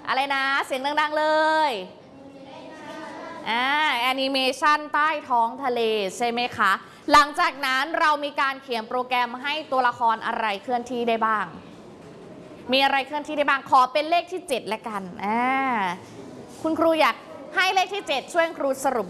อะไรนะเสียงดังๆเลยแอนิเมชันใต้ท้องทะเลใช่ไหมคะหลังจากนั้นเรามีการเขียนโปรแกรมให้ตัวละครอะไรเคลื่อนที่ได้บ้างมีอะไรเคลื่อนที่ได้บ้างขอเป็นเลขที่7ละกันคุณครูอยากให้เลขที่7ช่วยครูสรุป